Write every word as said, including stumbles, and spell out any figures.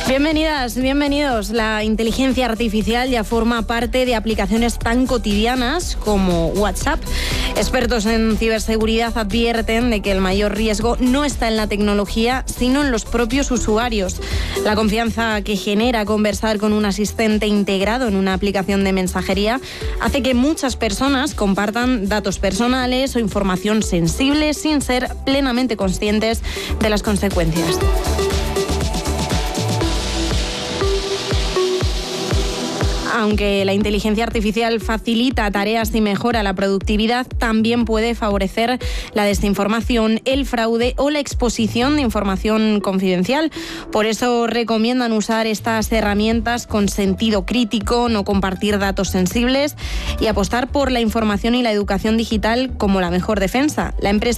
Bienvenidas, bienvenidos. La inteligencia artificial ya forma parte de aplicaciones tan cotidianas como WhatsApp. Expertos en ciberseguridad advierten de que el mayor riesgo no está en la tecnología, sino en los propios usuarios. La confianza que genera conversar con un asistente integrado en una aplicación de mensajería hace que muchas personas compartan datos personales o información sensible sin ser plenamente conscientes de las consecuencias. Aunque la inteligencia artificial facilita tareas y mejora la productividad, también puede favorecer la desinformación, el fraude o la exposición de información confidencial. Por eso recomiendan usar estas herramientas con sentido crítico, no compartir datos sensibles y apostar por la información y la educación digital como la mejor defensa. La empresa